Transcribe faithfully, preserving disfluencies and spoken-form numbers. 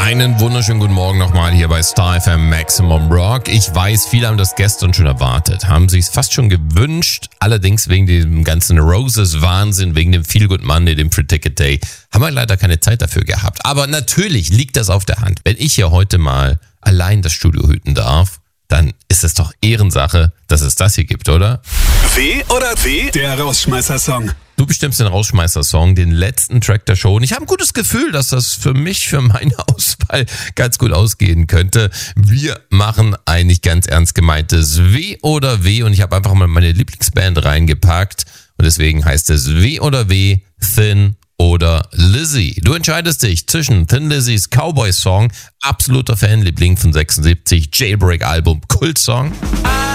Einen wunderschönen guten Morgen nochmal hier bei Star F M Maximum Rock. Ich weiß, viele haben das gestern schon erwartet, haben sich es fast schon gewünscht. Allerdings wegen dem ganzen Roses-Wahnsinn, wegen dem Feel Good Monday, dem Free Ticket Day, haben wir leider keine Zeit dafür gehabt. Aber natürlich liegt das auf der Hand. Wenn ich hier heute mal allein das Studio hüten darf, dann ist es doch Ehrensache, dass es das hier gibt, oder? W oder W? Der Rausschmeißer-Song. Du bestimmst den Rausschmeißer-Song, den letzten Track der Show. Und ich habe ein gutes Gefühl, dass das für mich, für meine Auswahl ganz gut ausgehen könnte. Wir machen eigentlich ganz ernst gemeintes W oder W. Und ich habe einfach mal meine Lieblingsband reingepackt. Und deswegen heißt es W oder W, Thin oder Lizzy. Du entscheidest dich zwischen Thin Lizzys Cowboy-Song, absoluter Fanliebling von sechsundsiebzig, Jailbreak-Album, Kult-Song.